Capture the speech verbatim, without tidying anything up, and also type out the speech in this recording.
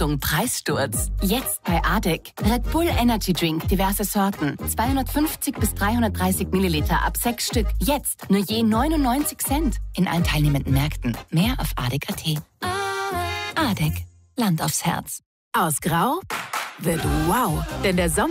Achtung, Preissturz. Jetzt bei Adek. Red Bull Energy Drink, diverse Sorten. zweihundertfünfzig bis dreihundertdreißig Milliliter ab sechs Stück. Jetzt nur je neunundneunzig Cent. In allen teilnehmenden Märkten. Mehr auf adek punkt at. Adek. Land aufs Herz. Aus Grau wird wow, denn der Sommer